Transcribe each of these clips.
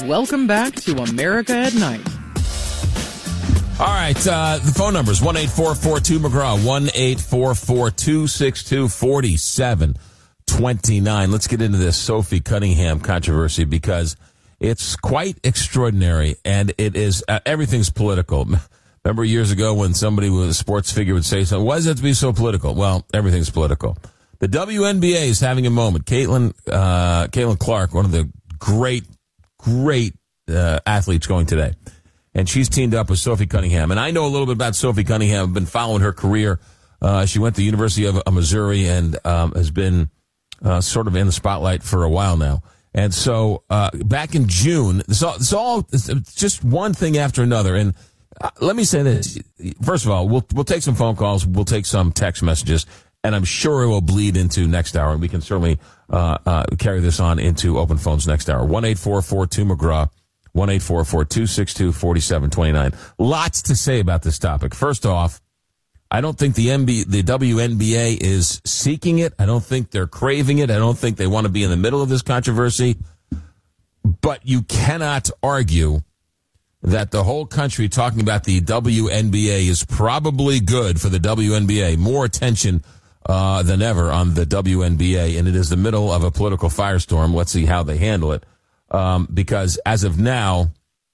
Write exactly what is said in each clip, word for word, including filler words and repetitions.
Welcome back to America at Night. All right, uh, the phone number is one eight four four two McGraw, one eight four four two six two four seven two nine. Let's get into this Sophie Cunningham controversy because it's quite extraordinary, and it is uh, everything's political. Remember years ago when somebody with a sports figure would say something, why does it have to be so political? Well, everything's political. The W N B A is having a moment. Caitlin, uh, Caitlin Clark, one of the great, great uh, athletes going today. And she's teamed up with Sophie Cunningham. And I know a little bit about Sophie Cunningham. I've been following her career. Uh, she went to the University of uh, Missouri and um, has been uh, sort of in the spotlight for a while now. And so uh, back in June, it's all, it's all it's just one thing after another. And uh, let me say this. First of all, we'll we'll take some phone calls. We'll take some text messages. And I'm sure it will bleed into next hour. And we can certainly uh, uh, carry this on into open phones next hour. one eight four four two McGraw. one eight four four two six two four seven two nine. Lots to say about this topic. First off, I don't think the N B A, the W N B A is seeking it. I don't think they're craving it. I don't think they want to be in the middle of this controversy. But you cannot argue that the whole country talking about the W N B A is probably good for the W N B A. More attention uh, than ever on the W N B A, and it is the middle of a political firestorm. Let's see how they handle it. Um, because as of now,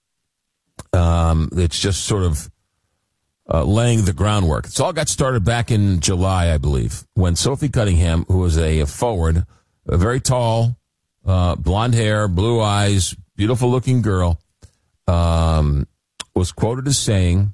um, it's just sort of uh, laying the groundwork. It's all got started back in July, I believe, when Sophie Cunningham, who was a forward, a very tall, uh, blonde hair, blue eyes, beautiful-looking girl, um, was quoted as saying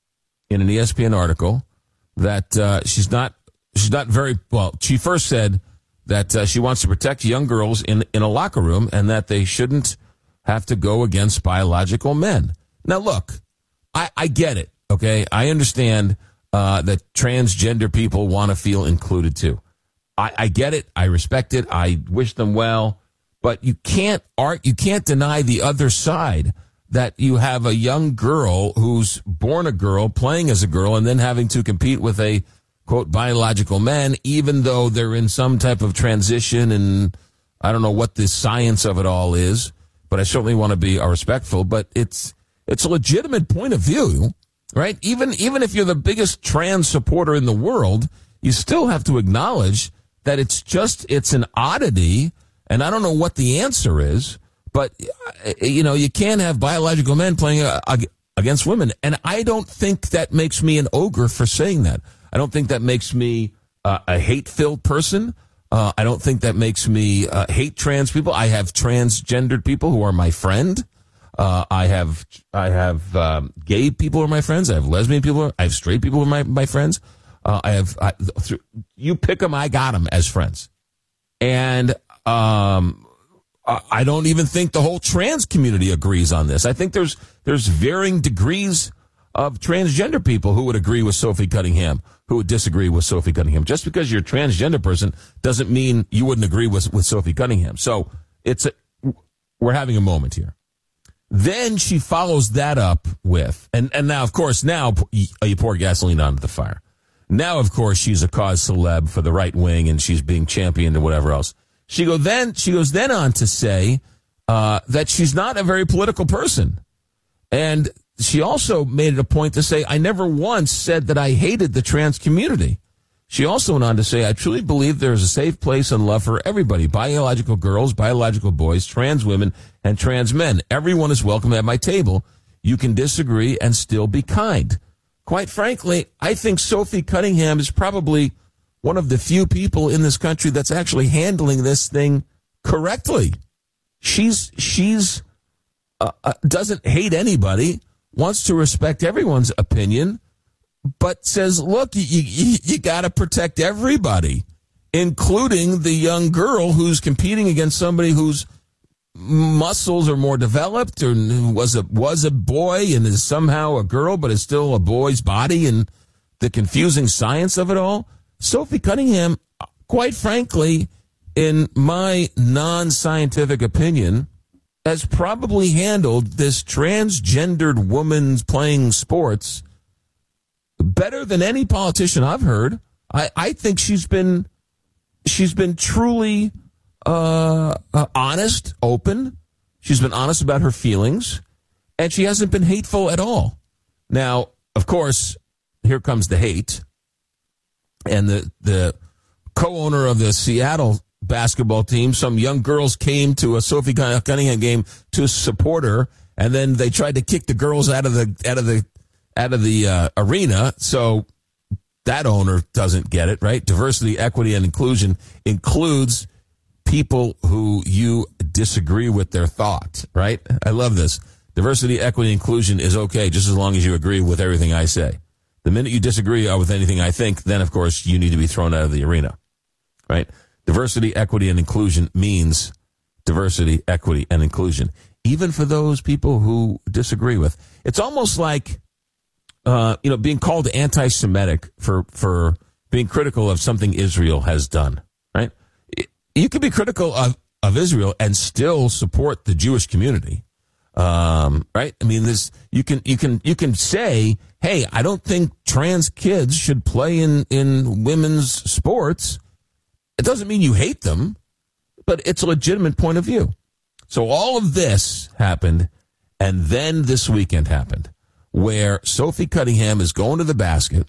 in an E S P N article that uh, she's not she's not very well. She first said that uh, she wants to protect young girls in, in a locker room and that they shouldn't have to go against biological men. Now, look, I, I get it, okay? I understand uh, that transgender people want to feel included, too. I, I get it. I respect it. I wish them well. But you can't art, you can't deny the other side that you have a young girl who's born a girl, playing as a girl, and then having to compete with a quote, biological men, even though they're in some type of transition, and I don't know what the science of it all is, but I certainly want to be uh, respectful, but it's it's a legitimate point of view, right? Even even if you're the biggest trans supporter in the world, you still have to acknowledge that it's just, it's an oddity, and I don't know what the answer is, but, you know, you can't have biological men playing uh, against women, and I don't think that makes me an ogre for saying that. I don't think that makes me uh, a hate-filled person. Uh, I don't think that makes me uh, hate trans people. I have transgendered people who are my friend. Uh, I have I have um, gay people who are my friends. I have lesbian people. I have straight people who are my, my friends. Uh, I have I, through, you pick them, I got them as friends. And um, I don't even think the whole trans community agrees on this. I think there's there's varying degrees of transgender people who would agree with Sophie Cunningham, who would disagree with Sophie Cunningham. Just because you're a transgender person doesn't mean you wouldn't agree with, with Sophie Cunningham. So it's a, we're having a moment here. Then she follows that up with, and, and now, of course, now you pour gasoline onto the fire. Now, of course, she's a cause celeb for the right wing, and she's being championed and whatever else. She go then she goes then on to say uh, that she's not a very political person. And she also made it a point to say, I never once said that I hated the trans community. She also went on to say, I truly believe there is a safe place and love for everybody, biological girls, biological boys, trans women, and trans men. Everyone is welcome at my table. You can disagree and still be kind. Quite frankly, I think Sophie Cunningham is probably one of the few people in this country that's actually handling this thing correctly. She's, she's, uh, uh, doesn't hate anybody, wants to respect everyone's opinion, but says, look, you, you, you got to protect everybody, including the young girl who's competing against somebody whose muscles are more developed or was a, was a boy and is somehow a girl, but is still a boy's body, and the confusing science of it all. Sophie Cunningham, quite frankly, in my non-scientific opinion, has probably handled this transgendered woman's playing sports better than any politician I've heard. I, I think she's been she's been truly uh, uh, honest, open. She's been honest about her feelings, and she hasn't been hateful at all. Now, of course, here comes the hate. And the, the co-owner of the Seattle basketball team, some young girls came to a Sophie Cunningham game to support her, and then they tried to kick the girls out of the out of the out of the uh, arena. So that owner doesn't get it, right? Diversity, equity, and inclusion includes people who you disagree with their thought, right? I love this. Diversity, equity, inclusion is okay just as long as you agree with everything I say. The minute you disagree with anything I think, then, of course, you need to be thrown out of the arena, right? Diversity, equity, and inclusion means diversity, equity, and inclusion, even for those people who disagree with. It's almost like, uh, you know, being called anti-Semitic for, for being critical of something Israel has done, right? You can be critical of, of Israel and still support the Jewish community. Um, right? I mean, this, you can, you can, you can say, hey, I don't think trans kids should play in, in women's sports. It doesn't mean you hate them, but it's a legitimate point of view. So all of this happened, and then this weekend happened, where Sophie Cunningham is going to the basket,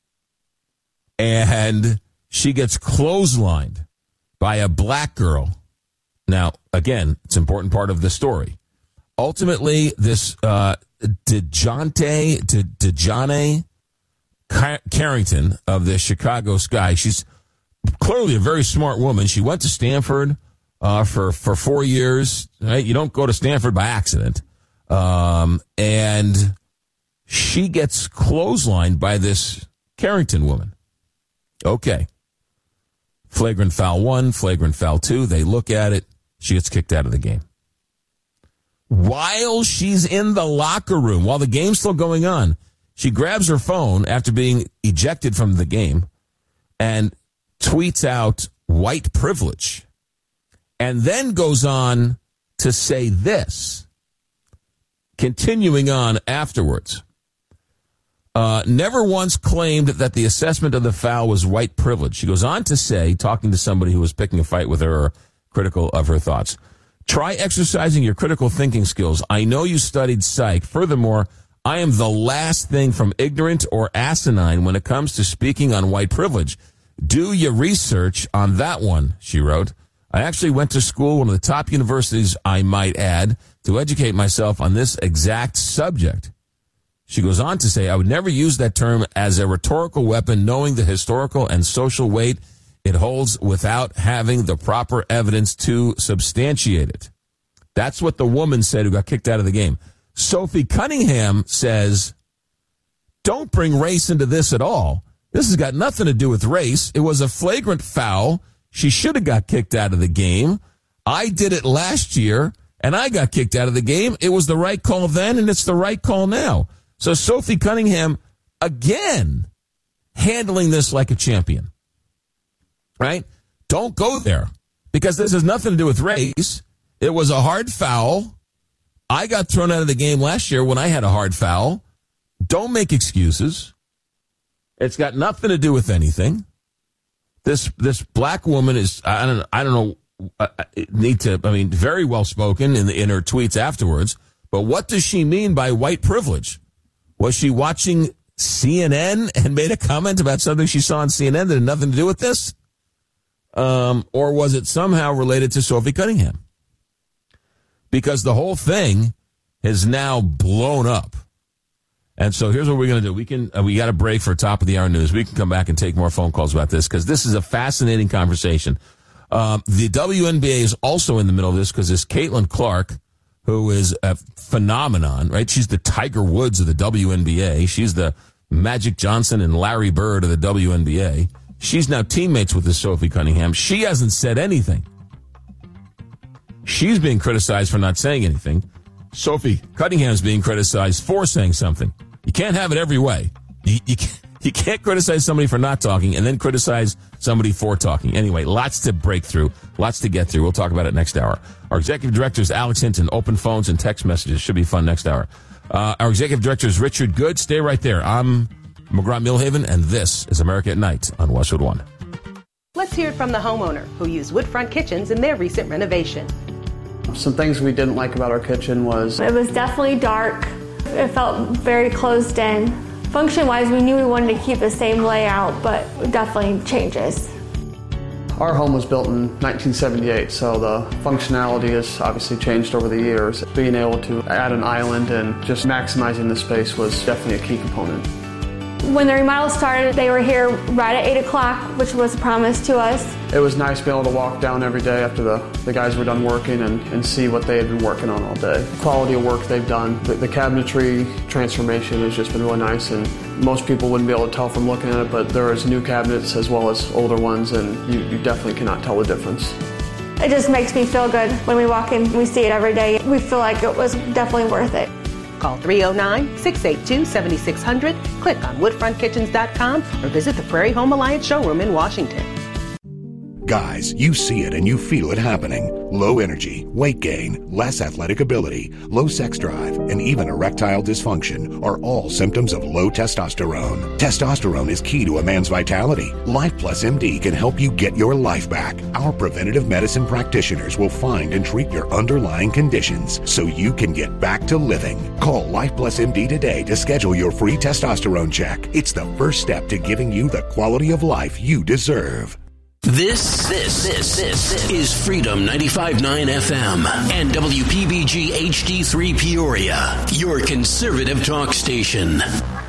and she gets clotheslined by a black girl. Now, again, it's an important part of the story. Ultimately, this uh, DeJounte, De, DeJounte Carrington of the Chicago Sky, she's clearly a very smart woman. She went to Stanford uh, for, for four years. Right? You don't go to Stanford by accident. Um, and she gets clotheslined by this Carrington woman. Okay. Flagrant foul one, flagrant foul two. They look at it. She gets kicked out of the game. While she's in the locker room, while the game's still going on, she grabs her phone after being ejected from the game and tweets out white privilege, and then goes on to say this, continuing on afterwards. Uh, never once claimed that the assessment of the foul was white privilege. She goes on to say, talking to somebody who was picking a fight with her or critical of her thoughts, try exercising your critical thinking skills. I know you studied psych. Furthermore, I am the last thing from ignorant or asinine when it comes to speaking on white privilege. Do your research on that one, she wrote. I actually went to school, one of the top universities, I might add, to educate myself on this exact subject. She goes on to say, I would never use that term as a rhetorical weapon, knowing the historical and social weight it holds without having the proper evidence to substantiate it. That's what the woman said who got kicked out of the game. Sophie Cunningham says, don't bring race into this at all. This has got nothing to do with race. It was a flagrant foul. She should have got kicked out of the game. I did it last year, and I got kicked out of the game. It was the right call then, and it's the right call now. So Sophie Cunningham, again, handling this like a champion. Right? Don't go there, because this has nothing to do with race. It was a hard foul. I got thrown out of the game last year when I had a hard foul. Don't make excuses. It's got nothing to do with anything. This this black woman is, I don't I don't know, I need to, I mean, very well spoken in the, in her tweets afterwards. But what does she mean by white privilege? Was she watching C N N and made a comment about something she saw on C N N that had nothing to do with this? Um, or was it somehow related to Sophie Cunningham? Because the whole thing has now blown up. And so here's what we're going to do. We can, uh, we got a break for top of the hour news. We can come back and take more phone calls about this, because this is a fascinating conversation. Um, the W N B A is also in the middle of this, because this Caitlin Clark, who is a phenomenon, right? She's the Tiger Woods of the W N B A. She's the Magic Johnson and Larry Bird of the W N B A. She's now teammates with this Sophie Cunningham. She hasn't said anything. She's being criticized for not saying anything. Sophie Cunningham's being criticized for saying something. You can't have it every way. You, you, can't, you can't criticize somebody for not talking and then criticize somebody for talking. Anyway, lots to break through, lots to get through. We'll talk about it next hour. Our executive director is Alex Hinton. Open phones and text messages. Should be fun next hour. Uh, our executive director is Richard Good. Stay right there. I'm McGraw-Milhaven, and this is America at Night on Westwood One. Let's hear it from the homeowner who used Woodfront Kitchens in their recent renovation. Some things we didn't like about our kitchen was it was definitely dark. It felt very closed in. Function-wise, we knew we wanted to keep the same layout, but definitely changes. Our home was built in nineteen seventy-eight, so the functionality has obviously changed over the years. Being able to add an island and just maximizing the space was definitely a key component. When the remodel started, they were here right at eight o'clock, which was a promise to us. It was nice being able to walk down every day after the, the guys were done working and, and see what they had been working on all day. The quality of work they've done, the, the cabinetry transformation has just been really nice, and most people wouldn't be able to tell from looking at it, but there is new cabinets as well as older ones, and you, you definitely cannot tell the difference. It just makes me feel good when we walk in, we see it every day. We feel like it was definitely worth it. Call three oh nine, six eight two, seven six zero zero, click on wood front kitchens dot com, or visit the Prairie Home Alliance showroom in Washington. Guys, you see it and you feel it happening. Low energy, weight gain, less athletic ability, low sex drive, and even erectile dysfunction are all symptoms of low testosterone. Testosterone is key to a man's vitality. Life Plus M D can help you get your life back. Our preventative medicine practitioners will find and treat your underlying conditions so you can get back to living. Call Life Plus M D today to schedule your free testosterone check. It's the first step to giving you the quality of life you deserve. This, this, this, this is Freedom ninety-five point nine F M and W P B G H D three Peoria, your conservative talk station.